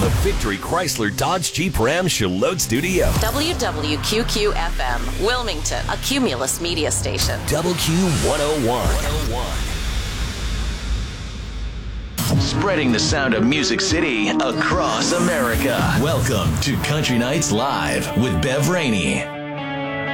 the Victory Chrysler Dodge Jeep Ram Charlotte Studio. WWQQ-FM, Wilmington, a Cumulus media station. WQ101. Spreading the sound of Music City across America. Welcome to Country Nights Live with Bev Rainey.